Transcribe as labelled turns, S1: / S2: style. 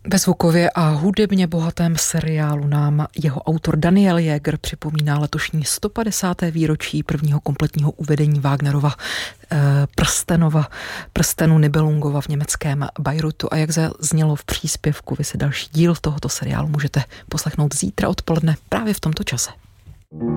S1: Ve zvukově a hudebně bohatém seriálu nám jeho autor Daniel Jäger připomíná letošní 150. výročí prvního kompletního uvedení Wagnerova prstenu Nibelungova v německém Bayreuthu. A jak znělo v příspěvku, vy si další díl tohoto seriálu můžete poslechnout zítra odpoledne právě v tomto čase.